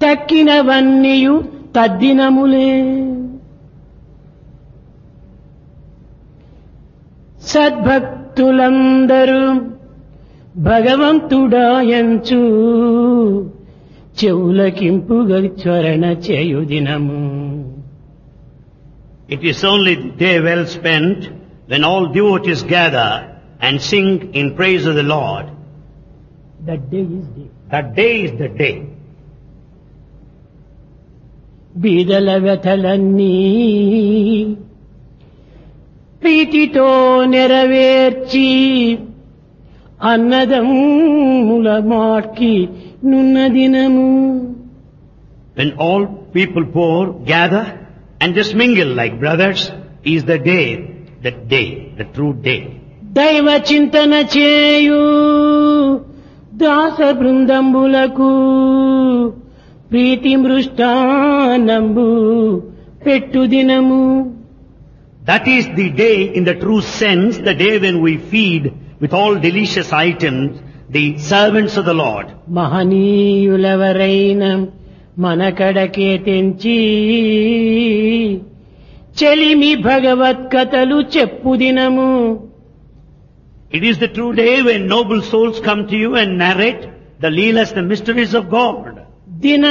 తక్కినవన్నీయు తద్దినములే. సద్భక్తులందరూ భగవంతుడాయంచు చెవులకింపుగా చరణ చేయుదినము. It is only the day well spent when all devotees gather and sing in praise of the Lord. That day is day. That day is the day. బీదల వ్యథలన్నీ ప్రీతితో నెరవేర్చి అన్నదమ్ముల మాట్కి నున్న దినము. When all people poor gather and just mingle like brothers is the day, the true day. దైవ చింతన చేయు దాస బృందంబులకు ప్రీతి మృష్టానంబు పెట్టు దినము. That is the day in the true sense, the day when we feed with all delicious items the servants of the Lord. మహనీయులెవరైన మనకడకే తెంచి చెలిమి భగవత్కథలు చెప్పు దినము. It is the true day when noble souls come to you and narrate the leelas, the mysteries of God. దిన